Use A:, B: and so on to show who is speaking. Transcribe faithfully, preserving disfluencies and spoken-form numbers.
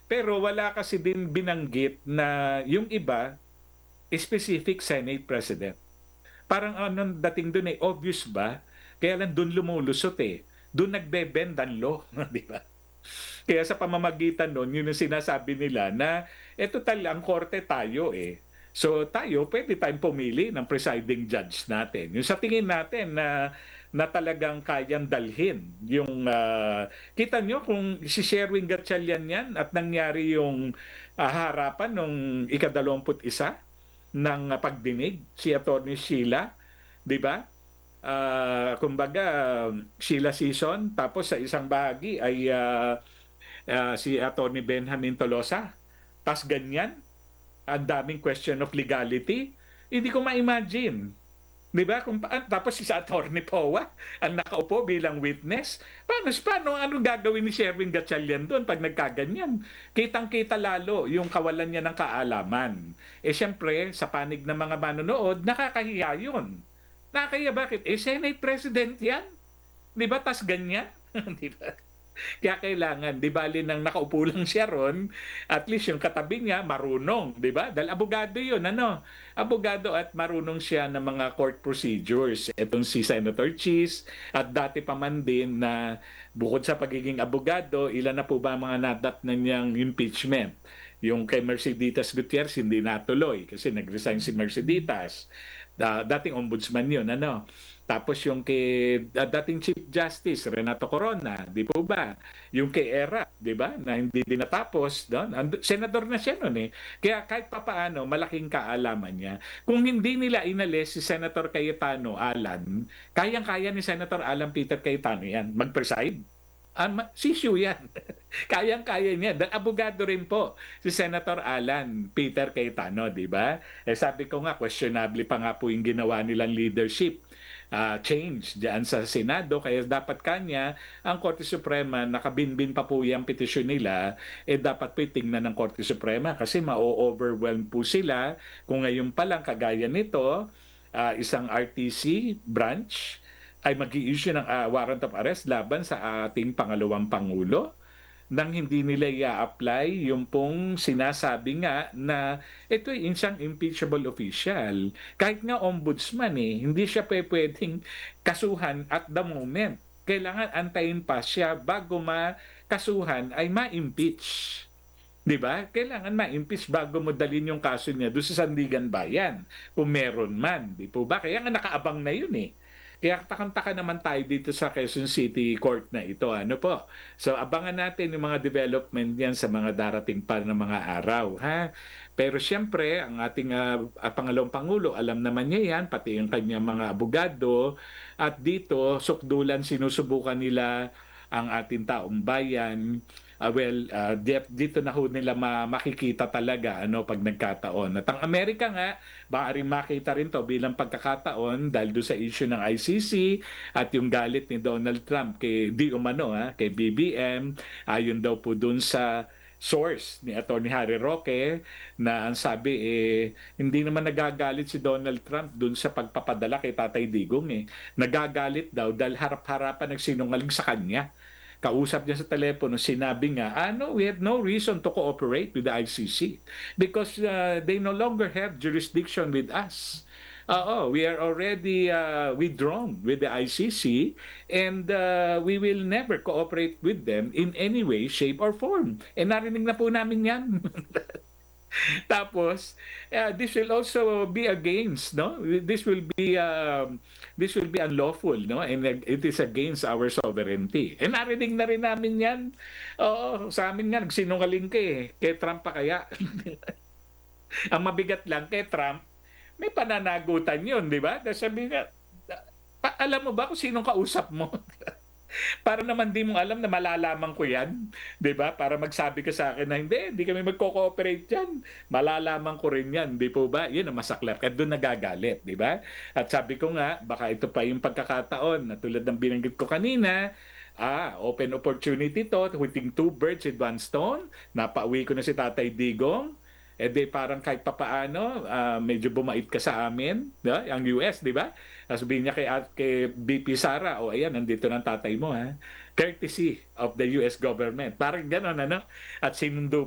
A: Pero wala kasi din binanggit na yung iba, specific Senate President. Parang anong dating dun eh, obvious ba? Kaya lang dun lumulusot eh. Dun nagbe-bend ang law, di ba? Kaya sa pamamagitan nun, yun yung sinasabi nila na eto talagang korte tayo eh. So tayo, pwede tayong pumili ng presiding judge natin. Yung sa tingin natin na na talagang kayang dalhin yung uh, kita nyo kung si Sherwin Gatchalian yan at nangyari yung uh, harapan nung ikadalawamput isa ng uh, pagdinig si Attorney Sheila, di ba? Uh, kumbaga Sheila season, tapos sa isang bahagi ay uh, uh, si Attorney Benjamin Tolosa. Tas ganyan, ang daming question of legality. Hindi ko ma-imagine. Di ba? Kung pa- tapos si sa Attorney Powa ang nakaupo bilang witness. Paano, paano ano gagawin ni Sherwin Gatchalian doon pag nagkaganyan? Kitang-kita lalo yung kawalan niya ng kaalaman. Eh siyempre, sa panig ng mga manonood, nakakahiya yun. Nakakahiya bakit? Eh Senate President yan. Di ba? Tas ganyan. Di ba? Kaya kailangan, di bali nang nakaupo lang siya ron, at least yung katabi niya marunong, di ba? Dahil abogado yun, ano? Abogado at marunong siya ng mga court procedures. Itong si Senator Cheese, at dati pa man din na bukod sa pagiging abogado, ilan na po ba mga nadat na niyang impeachment? Yung kay Merceditas Gutierrez hindi natuloy kasi nag-resign si Merceditas. Da, dating ombudsman yun, ano? Tapos yung kay uh, dating Chief Justice Renato Corona, di po ba? Yung kay Era, di ba? Na hindi din natapos doon. And, senador na siya noon eh. Kaya kahit papaano, malaking kaalaman niya. Kung hindi nila inalis si Senator Cayetano Alan, kayang-kaya ni Senator Alan Peter Cayetano yan, mag-preside. Um, sisyo yan. Kayang-kaya niya. Dahil abogado rin po si Senator Alan Peter Cayetano, di ba? Eh sabi ko nga, questionable pa nga po yung ginawa nilang leadership uh, change diyan sa Senado. Kaya dapat kanya, ang Korte Suprema, nakabinbin pa po yung petisyon nila, eh dapat po tingnan ng Korte Suprema kasi ma-overwhelm po sila kung ngayon pa lang kagaya nito, uh, isang R T C branch ay mag-i-issue ng uh, warrant of arrest laban sa ating pangalawang Pangulo nang hindi nila i-apply yung pong sinasabi nga na ito ay isang impeachable official. Kahit nga ombudsman eh, hindi siya pwedeng kasuhan at the moment. Kailangan antayin pa siya bago makasuhan ay ma-impeach. Di ba? Kailangan ma-impeach bago mo dalhin yung kaso niya doon sa Sandigan Bayan. Kung meron man. Di po ba? Kaya nga nakaabang na yun eh. Kaya takang-taka naman tayo dito sa Quezon City Court na ito. Ano po? So abangan natin yung mga development yan sa mga darating pa na mga araw. Ha? Pero siyempre, ang ating uh, pangalawang Pangulo, alam naman niya yan, pati yung kanyang mga abogado. At dito, sukdulan, sinusubukan nila ang ating taong bayan. Uh, well, uh, dito na ho nila ma- makikita talaga ano pag nagkataon. At ang Amerika nga, baka rin makita rin to bilang pagkakataon dahil doon sa issue ng I C C at yung galit ni Donald Trump kay di umano ha, kay B B M, ayon daw po doon sa source ni Attorney Harry Roque na ang sabi eh hindi naman nagagalit si Donald Trump doon sa pagpapadala kay Tatay Digong eh. Nagagalit daw dahil harap-harapan nagsinungaling sa kanya. Kausap niya sa telepono, sinabi nga, ah, no, we have no reason to cooperate with the I C C because uh, they no longer have jurisdiction with us. Oo, we are already uh, withdrawn with the I C C and uh, we will never cooperate with them in any way, shape, or form. Eh, narinig na po namin yan. Tapos, uh, this will also be against, no? This will be um, this will be unlawful, no? And it is against our sovereignty. Eh narinig na rin namin 'yan. Oo, sa amin nga nagsinungaling ka eh. Kay Trump pa kaya. Ang mabigat lang kay Trump, may pananagutan 'yun, di ba? Kasi sabi nga, pa, alam mo ba kung sinong kausap mo? Para naman di mo alam na malalaman ko yan. 'Di ba? Para magsabi ka sa akin na hindi, hindi kami magko-cooperate dyan. Malalaman ko rin yan. Di po ba? Yun ang masaklap. At doon nagagalit. Di ba? At sabi ko nga, baka ito pa yung pagkakataon na tulad ng binanggit ko kanina, ah, open opportunity to, hitting two birds with one stone. Napauwi ko na si Tatay Digong. Eh di parang kahit papaano, uh, medyo bumait ka sa amin, no? Ang U S, di ba? Sabihin niya kay, kay B P Sara, o oh, ayan, nandito ng tatay mo, ha? Courtesy of the U S government. Parang gano'n, ano? At sinundo